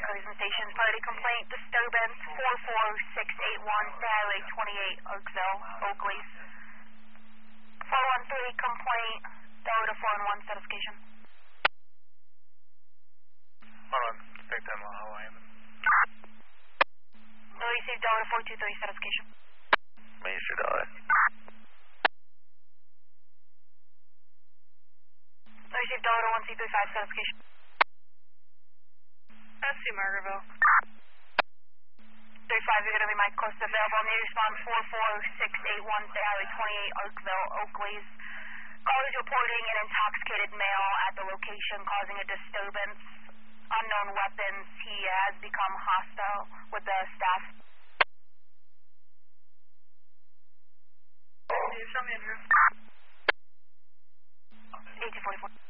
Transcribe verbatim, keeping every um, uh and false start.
Houston Station, party complaint, disturbance four four six eight one, Highway twenty-eight, Oakville, Oakleys. four one three complaint, Delta four one one, satisfaction. Hold on, take them on Hawaii. No received Delta four two three, satisfaction. Main Street, L A. No received Delta one C three five, satisfaction. S C Margaretville. three five, you're going to be my close available. Need response four four six eight one, Highway twenty-eight, Oakville, Oakleys. Caller is reporting an intoxicated male at the location causing a disturbance. Unknown weapons. He has become hostile with the staff. Can you show me a address? eighteen forty-four.